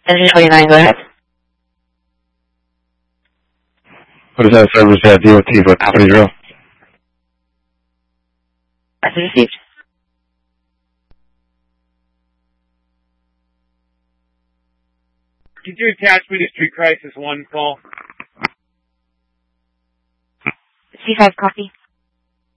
Engine 29, go ahead. What is that service at DOT for Top of the Drill? Message received. Could you attach me to Street Crisis 1 call? C5 copy.